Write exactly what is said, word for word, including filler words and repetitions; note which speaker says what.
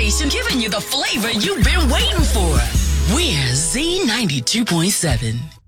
Speaker 1: station giving you the flavor you've been waiting for. We're Z ninety-two point seven.